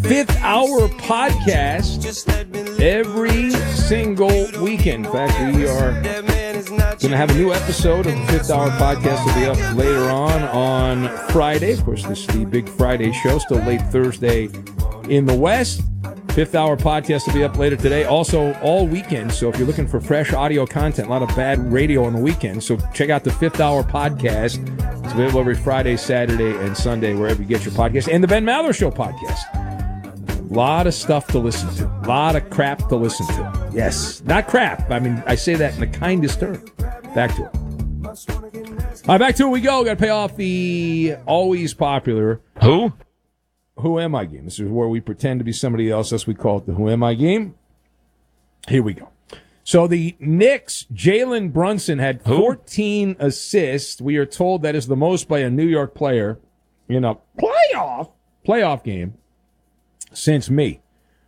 Fifth Hour podcast every single weekend. In fact, we are going to have a new episode of the Fifth Hour podcast. Will be up later on Friday. Of course, this is the Big Friday show, still late Thursday in the West. Fifth Hour podcast will be up later today. Also, all weekend. So if you're looking for fresh audio content, a lot of bad radio on the weekend. So check out the Fifth Hour podcast. It's available every Friday, Saturday, and Sunday, wherever you get your podcast. And the Ben Maller Show podcast. A lot of stuff to listen to. A lot of crap to listen to. Yes. Not crap. I mean, I say that in the kindest term. Back to it. All right, back to it we go. Got to pay off the always popular Who Am I game. This is where we pretend to be somebody else. Thus we call it the Who Am I game. Here we go. So the Knicks, Jalen Brunson had 14 assists. We are told that is the most by a New York player in a playoff game since me.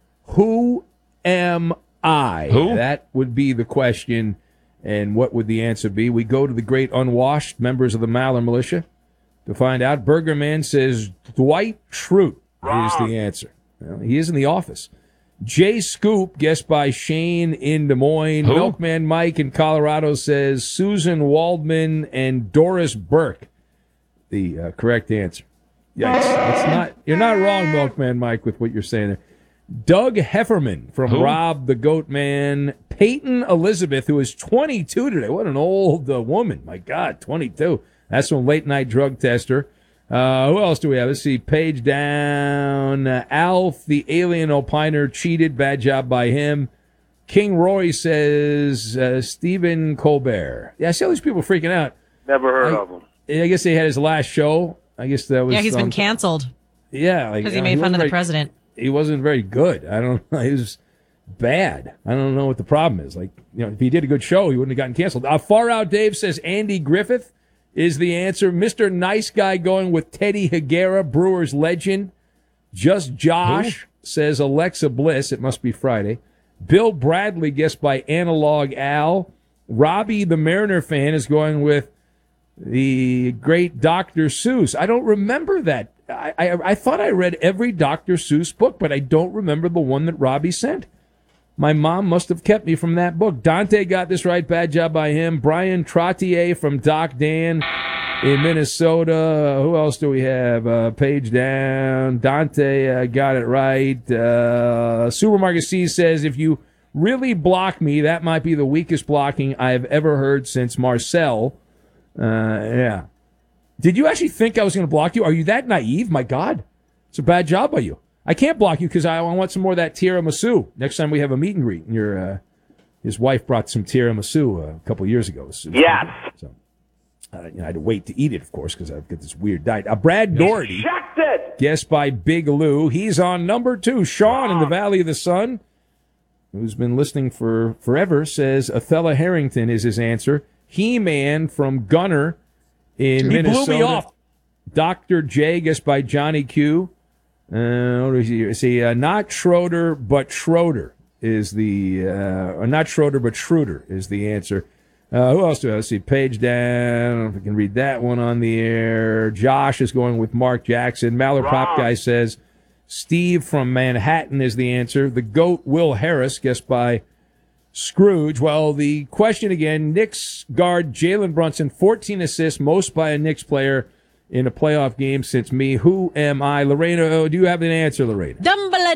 Who am I? Who? That would be the question. And what would the answer be? We go to the great unwashed members of the Maller Militia to find out. Burgerman says Dwight Schrute is the answer. Well, he is in the office. Jay Scoop, guessed by Shane in Des Moines. Who? Milkman Mike in Colorado says Susan Waldman and Doris Burke. The correct answer. Yikes. That's not. You're not wrong, Milkman Mike, with what you're saying there. Doug Hefferman from Rob the Goat Man. Peyton Elizabeth, who is 22 today. What an old woman. My God, 22. That's from Late Night Drug Tester. Who else do we have? Let's see. Page down. Alf, the alien opiner, cheated. Bad job by him. King Roy says Stephen Colbert. Yeah, I see all these people freaking out. Never heard of him. I guess they had his last show. I guess that was. Yeah, he's been canceled. Yeah, because he made fun of the president. He wasn't very good. I don't know. He was bad. I don't know what the problem is. Like, if he did a good show, he wouldn't have gotten canceled. Far Out Dave says Andy Griffith is the answer. Mr. Nice Guy going with Teddy Higuera, Brewers legend. Just Josh says Alexa Bliss. It must be Friday. Bill Bradley, guessed by Analog Al. Robbie, the Mariner fan, is going with the great Dr. Seuss. I don't remember that. I thought I read every Dr. Seuss book, but I don't remember the one that Robbie sent. My mom must have kept me from that book. Dante got this right. Bad job by him. Brian Trottier from Doc Dan in Minnesota. Who else do we have? Page down. Dante got it right. Supermarket C says, if you really block me, that might be the weakest blocking I've ever heard since Marcel. Yeah. Did you actually think I was going to block you? Are you that naive? My God. It's a bad job by you. I can't block you because I want some more of that tiramisu next time we have a meet and greet. And his wife brought some tiramisu a couple of years ago. Yes. So, I had to wait to eat it, of course, because I've got this weird diet. Brad Doherty, guessed by Big Lou. He's on number 2. Sean in the Valley of the Sun, who's been listening for forever, says Othella Harrington is his answer. He-Man from Gunner in Minnesota. Blew me off. Dr. J, guessed by Johnny Q. What do we see? Not Schroeder, but Schroeder is the not Schroeder, but Schroeder is the answer. Who else do I see? Page down. I don't know if I can read that one on the air. Josh is going with Mark Jackson. Maller Prop Guy says Steve from Manhattan is the answer. The GOAT, Will Harris, guessed by Scrooge. Well, the question again, Knicks guard Jalen Brunson, 14 assists, most by a Knicks player in a playoff game since me. Who am I? Lorena, do you have an answer, Lorena?